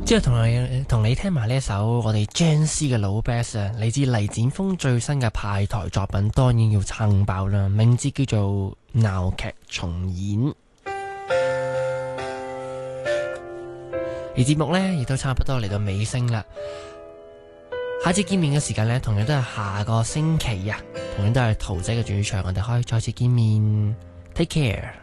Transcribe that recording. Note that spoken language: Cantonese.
之後同你聽埋呢一首我哋張師嘅老 best 啊，嚟自黎展峰最新嘅派台作品，當然要撐爆啦，名字叫做鬧劇重演。而節目呢亦都差不多嚟到尾聲啦，下次見面嘅時間呢，同樣都係下個星期啊，同樣都係桃姐嘅主場，我哋可以再次見面。Take care。